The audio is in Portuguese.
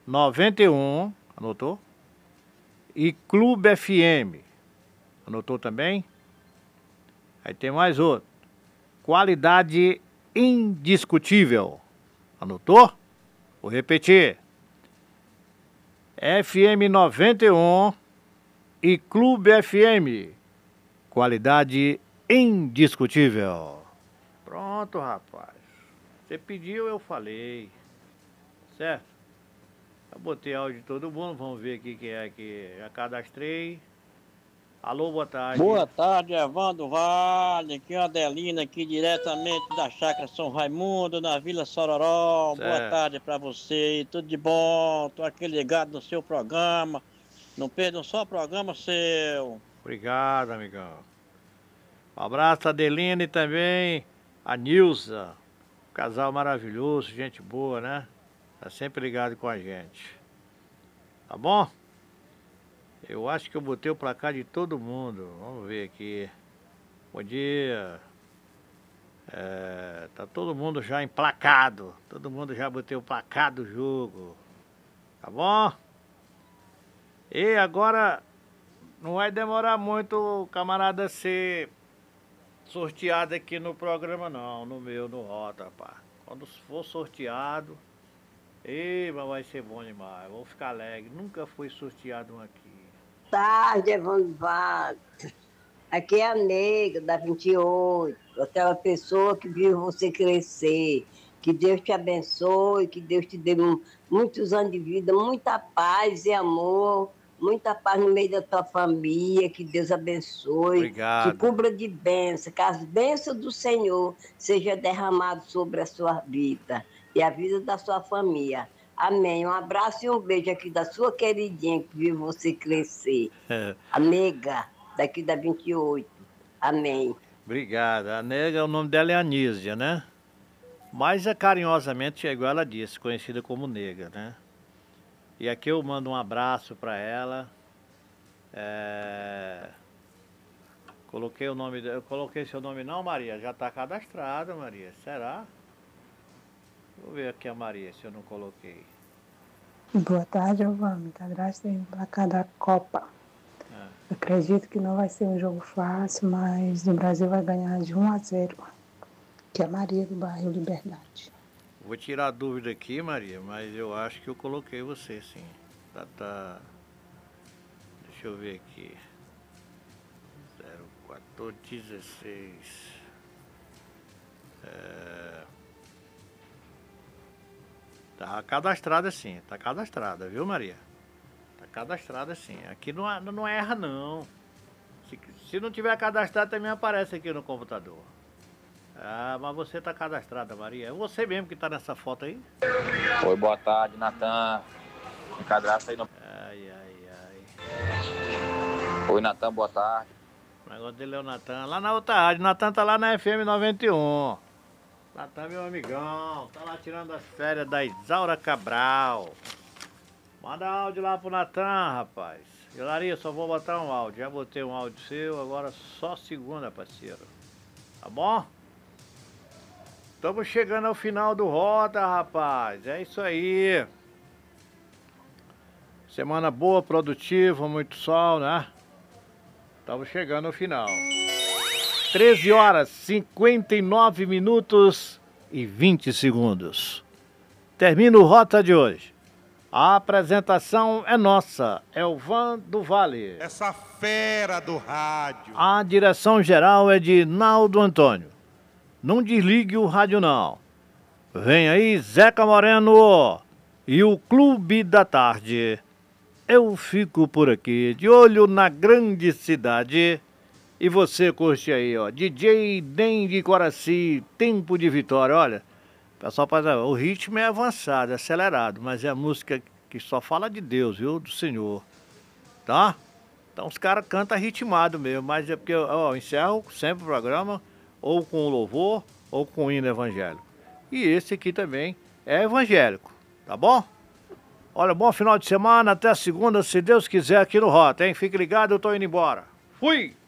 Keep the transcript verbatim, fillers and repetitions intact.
noventa e um, anotou? E Clube F M, anotou também? Aí tem mais outro. Qualidade indiscutível, anotou? Vou repetir. F M noventa e um e Clube F M, qualidade indiscutível. Pronto, rapaz. Você pediu, eu falei. Certo? Eu botei áudio de todo mundo, vamos ver aqui quem é que já cadastrei. Alô, boa tarde. Boa tarde, Evandro Vale, aqui é a Adelina, aqui diretamente da Chácara São Raimundo, na Vila Sororó. Certo. Boa tarde para você, tudo de bom, tô aqui ligado no seu programa, não perda um só programa seu. Obrigado, amigão. Um abraço a Adelina e também a Nilza, casal maravilhoso, gente boa, né? Tá sempre ligado com a gente. Tá bom? Eu acho que eu botei o placar de todo mundo. Vamos ver aqui. Bom dia. É, tá todo mundo já emplacado. Todo mundo já botei o placar do jogo. Tá bom? E agora não vai demorar muito o camarada ser sorteado aqui no programa não. No meu, no Rota, rapaz. Quando for sorteado, ei, mas vai ser bom demais. Vou ficar alegre. Nunca foi sorteado um aqui. Tarde, Evandro Vale. Aqui é a nega da vinte e oito, aquela pessoa que viu você crescer. Que Deus te abençoe, que Deus te dê muitos anos de vida, muita paz e amor, muita paz no meio da tua família, que Deus abençoe. Obrigado. Te cubra de bênção, que as bênçãos do Senhor sejam derramadas sobre a sua vida e a vida da sua família. Amém. Um abraço e um beijo aqui da sua queridinha que viu você crescer. É. A nega, daqui da vinte e oito. Amém. Obrigado. A nega, o nome dela é Anísia, né? Mas é carinhosamente, igual ela disse, conhecida como nega, né? E aqui eu mando um abraço para ela. É... Coloquei o nome, eu coloquei seu nome não, Maria? Já está cadastrada, Maria. Será? Vou ver aqui a Maria, se eu não coloquei. Boa tarde, Evandro. Cadastrei no placar da Copa. É. Acredito que não vai ser um jogo fácil, mas o Brasil vai ganhar de um a zero. Que é a Maria do bairro Liberdade. Vou tirar a dúvida aqui, Maria, mas eu acho que eu coloquei você, sim. Tá, tá... Deixa eu ver aqui. zero quatro dezesseis. É... Tá cadastrada sim, tá cadastrada, viu, Maria? Tá cadastrada sim. Aqui não, não erra, não. Se, se não tiver cadastrado, também aparece aqui no computador. Ah, mas você tá cadastrada, Maria. É você mesmo que tá nessa foto aí? Oi, boa tarde, Natan. Me cadastra aí no... Ai, ai, ai. Oi, Natan, boa tarde. O negócio dele é o Natan. Lá na outra rádio. Natan tá lá na F M noventa e um. Natan, meu amigão. Tá lá tirando as férias da Isaura Cabral. Manda áudio lá pro Natan, rapaz. Hilaria, só vou botar um áudio. Já botei um áudio seu, agora só segunda, parceiro. Tá bom? Estamos chegando ao final do Rota, rapaz. É isso aí. Semana boa, produtiva, muito sol, né? Estamos chegando ao final. treze horas, cinquenta e nove minutos e vinte segundos. Termina o Rota de hoje. A apresentação é nossa, Elvan do Vale. Essa fera do rádio. A direção geral é de Naldo Antônio. Não desligue o rádio não. Vem aí Zeca Moreno e o Clube da Tarde. Eu fico por aqui, de olho na grande cidade. E você curte aí, ó, D J Den de Coraci, Tempo de Vitória. Olha, pessoal, o ritmo é avançado, é acelerado, mas é a música que só fala de Deus, viu, do Senhor, tá? Então os caras cantam ritmado mesmo, mas é porque, ó, eu encerro sempre o programa ou com o louvor ou com o hino evangélico. E esse aqui também é evangélico, tá bom? Olha, bom final de semana, até segunda, se Deus quiser, aqui no Rota, hein? Fique ligado, eu tô indo embora. Fui!